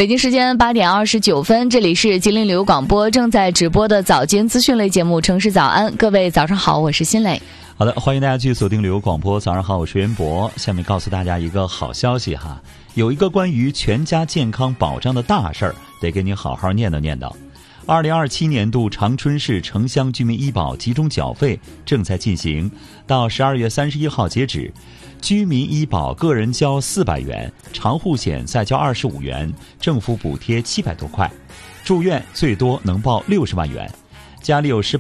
北京时间8点29分，这里是吉林旅游广播正在直播的早间资讯类节目《城市早安》，各位早上好，我是新磊。 好的，欢迎大家继续锁定旅游广播。早上好，我是袁博。下面告诉大家一个好消息哈，有一个关于全家健康保障的大事儿，得给你好好念叨念叨。2027年度长春市城乡居民医保集中缴费正在进行，到12月31号截止。居民医保个人交400元，长户险再交25元，政府补贴700多块。住院最多能报60万元。家里有18